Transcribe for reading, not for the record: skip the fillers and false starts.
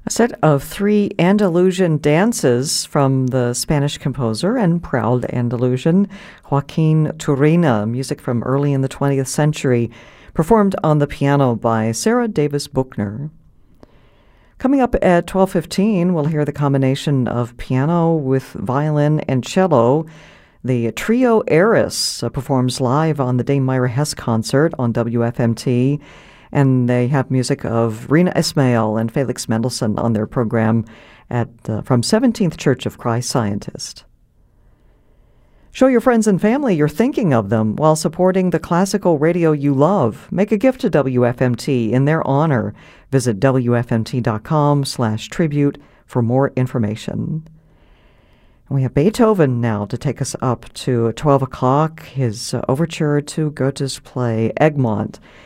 A set of three Andalusian dances from the Spanish composer and proud Andalusian Joaquin Turina, music from early in the 20th century, performed on the piano by Sarah Davis Buchner. Coming up at 12:15, we'll hear the combination of piano with violin and cello. The Trio Eris performs live on the Dame Myra Hess concert on WFMT, and they have music of Rina Ismail and Felix Mendelssohn on their program from 17th Church of Christ Scientist. Show your friends and family you're thinking of them while supporting the classical radio you love. Make a gift to WFMT in their honor. Visit WFMT.com/tribute for more information. We have Beethoven now to take us up to 12 o'clock, his overture to Goethe's play Egmont.